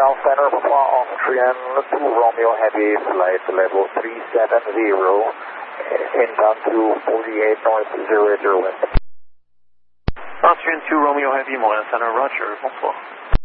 Moyle Center, Papa Austrian 2 Romeo Heavy, flight level 370, inbound to 48 north 00 wind. Austrian 2 Romeo Heavy, Moyle Center, roger, bonsoir.